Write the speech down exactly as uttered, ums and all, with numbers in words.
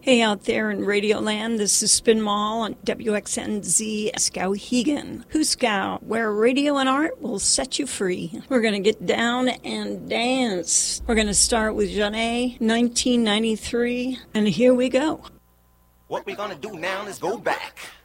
Hey, out there in Radioland, this is Spin Mall on W X N Z Skowhegan. Huskow, where radio and art will set you free. We're going to get down and dance. We're going to start with Jeanne, nineteen ninety-three, and here we go. What we're going to do now is go back.